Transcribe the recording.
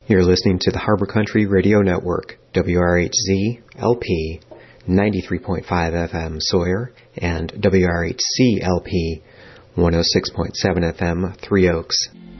You're listening to the Harbor Country Radio Network, WRHZ-LP 93.5 FM Sawyer and WRHC-LP 106.7 FM Three Oaks.